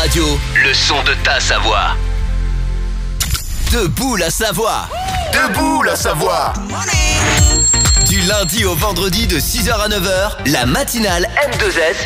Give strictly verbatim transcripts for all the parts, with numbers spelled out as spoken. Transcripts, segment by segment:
Radio, le son de ta Savoie. Debout la Savoie. Debout la Savoie. Du lundi au vendredi de six heures à neuf heures, la matinale M deux S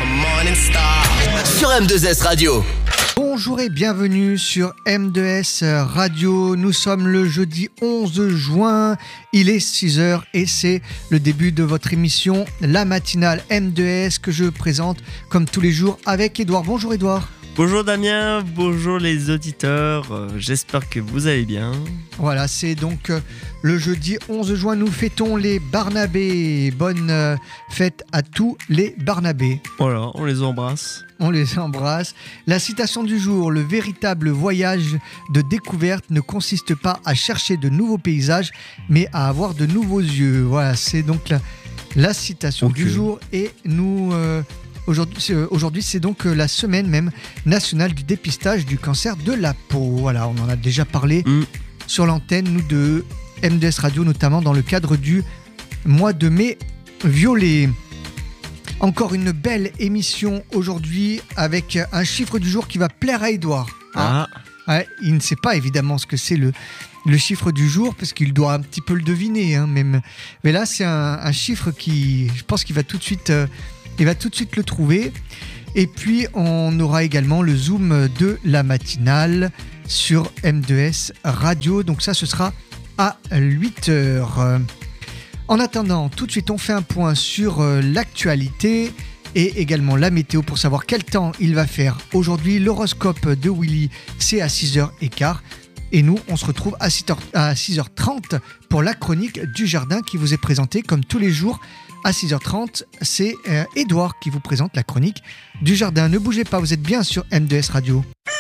sur M deux S Radio. Bonjour et bienvenue sur M deux S Radio. Nous sommes le jeudi onze juin, il est six heures et c'est le début de votre émission, la matinale M deux S que je présente comme tous les jours avec Edouard. Bonjour Edouard. Bonjour Damien, bonjour les auditeurs, euh, j'espère que vous allez bien. Voilà, c'est donc euh, le jeudi onze juin, nous fêtons les Barnabés. Bonne euh, fête à tous les Barnabés. Voilà, on les embrasse. On les embrasse. La citation du jour, le véritable voyage de découverte ne consiste pas à chercher de nouveaux paysages, mais à avoir de nouveaux yeux. Voilà, c'est donc la, la citation okay. du jour et nous... Euh, Aujourd'hui c'est, aujourd'hui, c'est donc la semaine même nationale du dépistage du cancer de la peau. Voilà, on en a déjà parlé mmh. sur l'antenne, nous, de M deux S Radio, notamment dans le cadre du mois de mai violet. Encore une belle émission aujourd'hui avec un chiffre du jour qui va plaire à Edouard. Ah. Ouais, il ne sait pas évidemment ce que c'est le, le chiffre du jour parce qu'il doit un petit peu le deviner. Hein, même. Mais là, c'est un, un chiffre qui, je pense qu'il va tout de suite... Euh, Il va tout de suite le trouver. Et puis, on aura également le Zoom de la matinale sur M deux S Radio. Donc ça, ce sera à huit heures. En attendant, tout de suite, on fait un point sur l'actualité et également la météo pour savoir quel temps il va faire aujourd'hui. L'horoscope de Willy, c'est à six heures quinze. Et nous, on se retrouve à six heures trente pour la chronique du jardin qui vous est présentée comme tous les jours. À six heures trente, c'est euh, Edouard qui vous présente la chronique du jardin. Ne bougez pas, vous êtes bien sur M deux S Radio.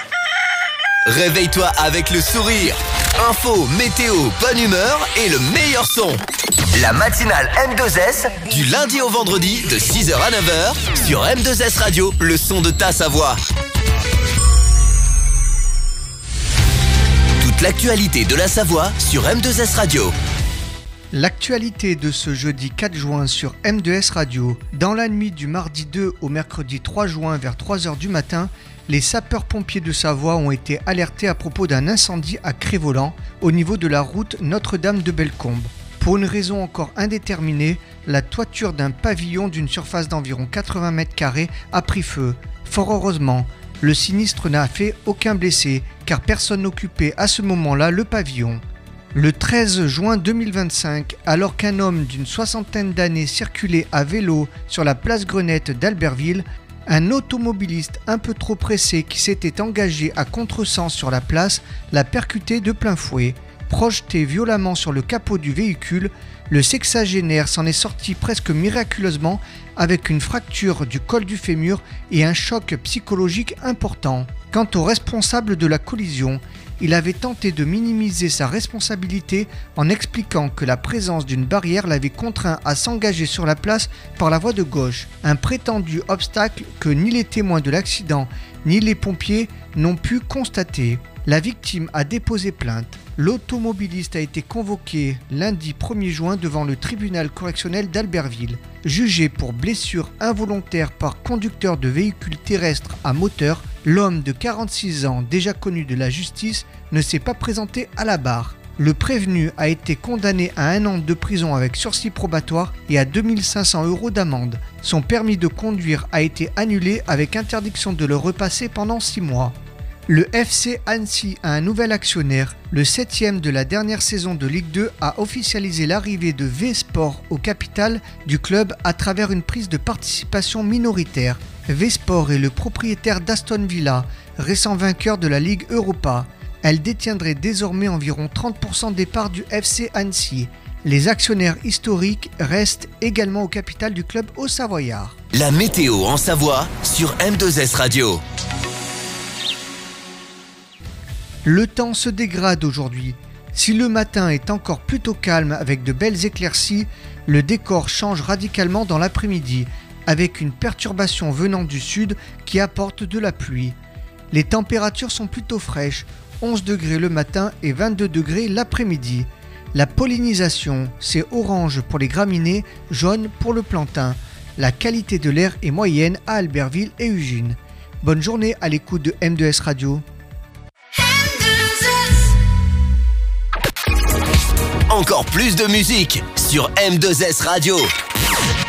Réveille-toi avec le sourire. Info, météo, bonne humeur et le meilleur son. La matinale M deux S, du lundi au vendredi de six heures à neuf heures, sur M deux S Radio, le son de ta Savoie. Toute l'actualité de la Savoie sur M deux S Radio. L'actualité de ce jeudi quatre juin sur M deux S Radio. Dans la nuit du mardi deux au mercredi trois juin vers trois heures du matin, les sapeurs-pompiers de Savoie ont été alertés à propos d'un incendie à Crévolan, au niveau de la route Notre-Dame de Bellecombe. Pour une raison encore indéterminée, la toiture d'un pavillon d'une surface d'environ quatre-vingts mètres carrés a pris feu. Fort heureusement, le sinistre n'a fait aucun blessé, car personne n'occupait à ce moment-là le pavillon. Le treize juin deux mille vingt-cinq, alors qu'un homme d'une soixantaine d'années circulait à vélo sur la place Grenette d'Albertville, un automobiliste un peu trop pressé qui s'était engagé à contresens sur la place l'a percuté de plein fouet. Projeté violemment sur le capot du véhicule, le sexagénaire s'en est sorti presque miraculeusement avec une fracture du col du fémur et un choc psychologique important. Quant au responsable de la collision, il avait tenté de minimiser sa responsabilité en expliquant que la présence d'une barrière l'avait contraint à s'engager sur la place par la voie de gauche, un prétendu obstacle que ni les témoins de l'accident ni les pompiers n'ont pu constater. La victime a déposé plainte. L'automobiliste a été convoqué lundi premier juin devant le tribunal correctionnel d'Albertville. Jugé pour blessure involontaire par conducteur de véhicule terrestre à moteur, l'homme de quarante-six ans, déjà connu de la justice, ne s'est pas présenté à la barre. Le prévenu a été condamné à un an de prison avec sursis probatoire et à deux mille cinq cents euros d'amende. Son permis de conduire a été annulé avec interdiction de le repasser pendant six mois. Le F C Annecy a un nouvel actionnaire. Le septième de la dernière saison de Ligue deux a officialisé l'arrivée de V-Sport au capital du club à travers une prise de participation minoritaire. V-Sport est le propriétaire d'Aston Villa, récent vainqueur de la Ligue Europa. Elle détiendrait désormais environ trente pour cent des parts du F C Annecy. Les actionnaires historiques restent également au capital du club haut-savoyard. La météo en Savoie sur M deux S Radio. Le temps se dégrade aujourd'hui. Si le matin est encore plutôt calme avec de belles éclaircies, le décor change radicalement dans l'après-midi, avec une perturbation venant du sud qui apporte de la pluie. Les températures sont plutôt fraîches, onze degrés le matin et vingt-deux degrés l'après-midi. La pollinisation, c'est orange pour les graminées, jaune pour le plantain. La qualité de l'air est moyenne à Albertville et Ugine. Bonne journée à l'écoute de M deux S Radio. Encore plus de musique sur M deux S Radio.